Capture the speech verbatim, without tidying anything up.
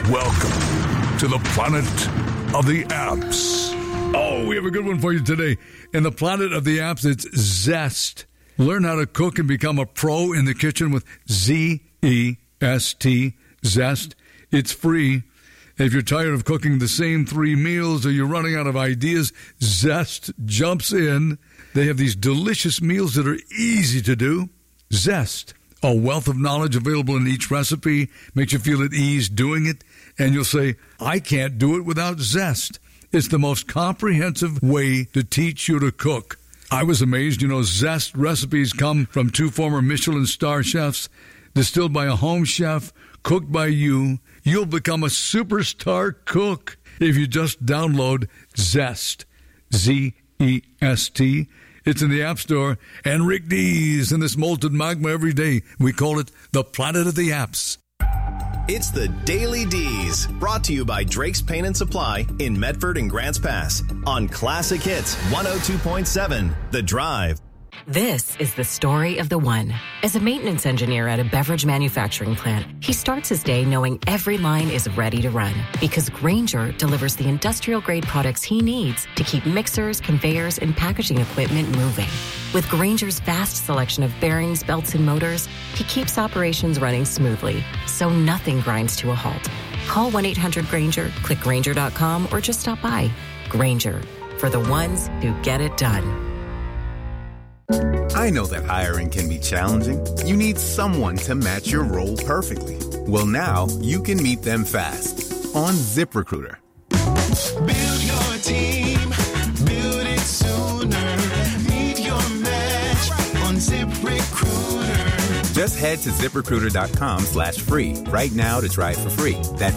Welcome to the planet of the apps. Oh, we have a good one for you today. In the planet of the apps, it's Zest. Learn how to cook and become a pro in the kitchen with Z E S T, Zest. It's free. If you're tired of cooking the same three meals or you're running out of ideas, Zest jumps in. They have these delicious meals that are easy to do. Zest, a wealth of knowledge available in each recipe, makes you feel at ease doing it, and you'll say, I can't do it without Zest. It's the most comprehensive way to teach you to cook. I was amazed. You know, Zest recipes come from two former Michelin star chefs, distilled by a home chef, cooked by you. You'll become a superstar cook if you just download Zest, Z E S T. It's in the App Store, and Rick D's in this molten magma every day. We call it the planet of the apps. It's the Daily D's, brought to you by Drake's Paint and Supply in Medford and Grants Pass on Classic Hits one oh two point seven, The Drive. This is the story of the one. As a maintenance engineer at a beverage manufacturing plant, he starts his day knowing every line is ready to run because Grainger delivers the industrial-grade products he needs to keep mixers, conveyors, and packaging equipment moving. With Grainger's vast selection of bearings, belts, and motors, he keeps operations running smoothly, so nothing grinds to a halt. Call one eight hundred Grainger, click Grainger dot com, or just stop by. Grainger, for the ones who get it done. I know that hiring can be challenging. You need someone to match your role perfectly. Well, now you can meet them fast on ZipRecruiter. Build your team, build it sooner. Meet your match on ZipRecruiter. Just head to ZipRecruiter.com slash free right now to try it for free. That's